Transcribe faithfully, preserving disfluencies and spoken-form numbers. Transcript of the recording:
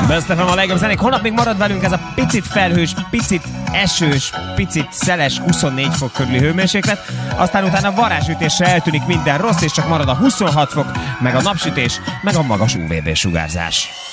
Best ef em a legjobb zenék. Holnap még marad velünk ez a picit felhős, picit esős, picit szeles huszonnégy fok körüli hőmérséklet. Aztán utána varázsütésre eltűnik minden rossz, és csak marad a huszonhat fok, meg a napsütés, meg a magas u vé bé sugárzás.